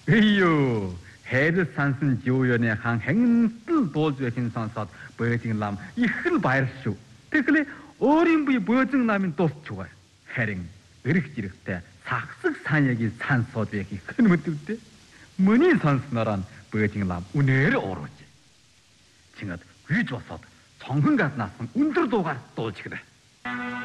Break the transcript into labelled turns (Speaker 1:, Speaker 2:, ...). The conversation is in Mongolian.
Speaker 1: Эйё, хайр сансан жиуёны хан хэнгэнтэл дуулж байхын сонсоод Бөөзин лам их л баярлшив. Тэгэхээр өөрийн бие Бөөзин ламын дуусчугаар. Харин эрэх жирэгтэй сагсаг санягийг сансоод байх их мэдвдээ. Мөний сонснороо Бөөзин лам үнээр уурж. Чингад гүйж босоод цонхон гаднаас өндөр дуугаар дуулж гэрэ.